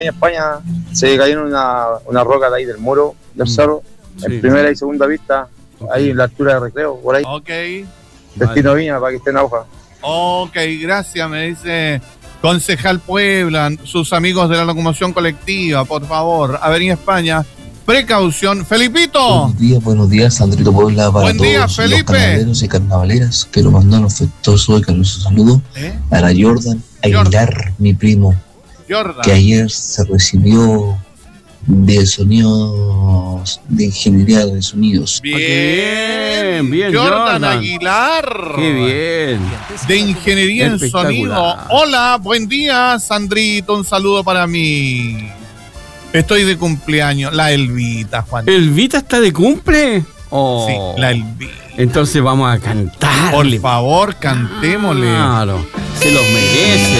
en España se cayó en una roca de ahí del muro del cerro, Sí. en primera y segunda vista, ahí en la altura de Recreo, por ahí. Ok, Destino Viña, para que estén a hoja. ok, gracias, me dice Concejal Puebla, sus amigos de la locomoción colectiva, por favor, Avenida España, precaución. Felipito, Buenos días, Sandrito Puebla, para Buen día, todos Felipe. los carnavaleros y carnavaleras que lo mandó un afectuoso y caluroso saludo para Jordan Aguilar, mi primo, Jordan. que ayer se recibió de sonidos, de ingeniería de sonidos. Bien, bien, Jordan Aguilar. Qué bien. De ingeniería en Espectacular. sonido. Hola, buen día, Sandrito, un saludo para mí. Estoy de cumpleaños, la Elvita, Juan. ¿Elvita está de cumple? Oh. Sí, la Elvita. Entonces vamos a cantar. Por favor, cantémosle. Claro, se los merece.